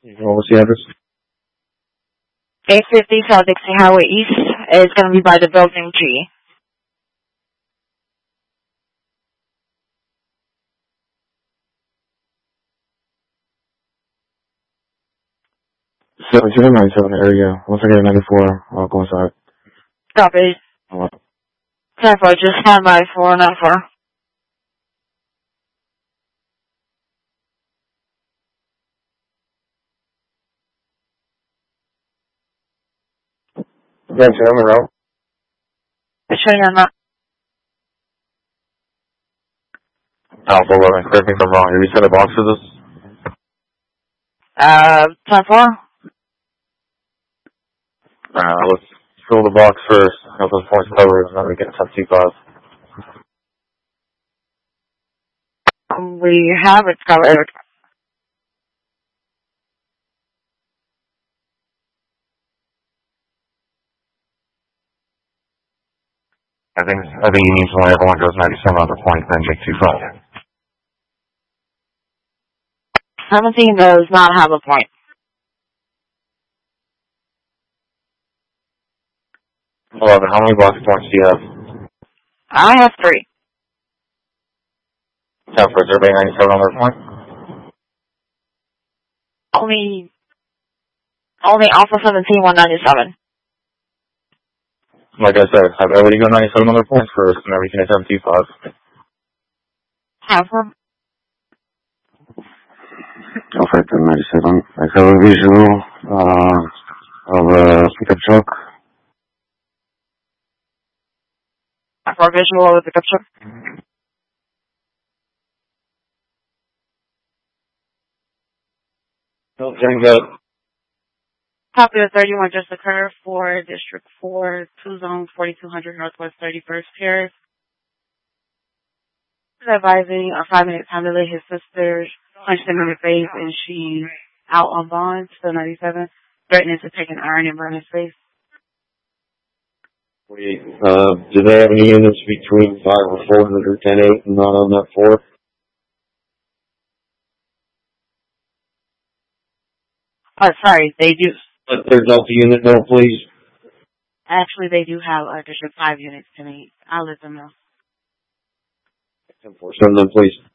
What was the address? 850 South Dixie Highway East. It's going to be by the building G. So, 97 area. Once I get a 94, I'll go inside. Copy. 10-4, just stand by for 94. Yeah, I'm on the route. Showing on that. Alpha 11, correct me if I'm wrong. Have you set a box for this? 10-4. Let's fill the box first. Have those points covered, and then we get 10-2-5. We have it covered. I think you need to let everyone goes 97 on the point, then take 2-5. 17 does not have a point. 11, how many box points do you have? I have 3. 10 for everybody 97 on their point? Only Alpha 17, 197. Like I said, have everybody go 97 on their points first, and then we can hit 10-2-5. Have her. Alpha 97. I have a visual of a pickup truck. For visual of the pickup truck. Very good. Copy of 31 just occurred for District 4, 2 Zone 4200 Northwest 31st Terrace. Advising a 5-minute time delay. His sister punched him in the face and she's out on bond, still 97, threatening to take an iron and burn his face. 48. Do they have any units between 5 or 400 or 10-8 and not on that 4? Sorry, they do. Let their Delta unit know, please. Actually, they do have District 5 units tonight. I'll let them know. 10-4, send them, please.